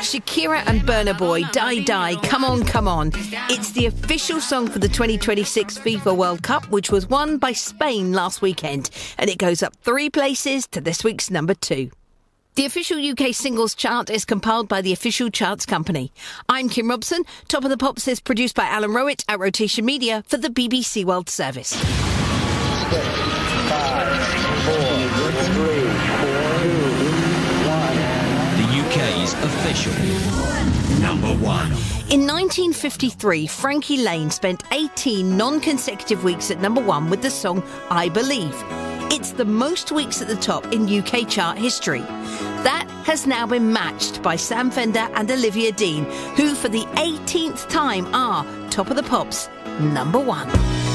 Shakira and Burna Boy, Die Die, Come On, Come On. It's the official song for the 2026 FIFA World Cup, which was won by Spain last weekend. And it goes up 3 places to this week's number 2. The official UK singles chart is compiled by the Official Charts Company. I'm Kim Robson. Top of the Pops is produced by Alan Rowett at Rotation Media for the BBC World Service. 6, 5, 4, 3, 2, 1. The UK's official number 1. In 1953, Frankie Lane spent 18 non-consecutive weeks at number 1 with the song I Believe. It's the most weeks at the top in UK chart history. That has now been matched by Sam Fender and Olivia Dean, who for the 18th time are Top of the Pops number 1.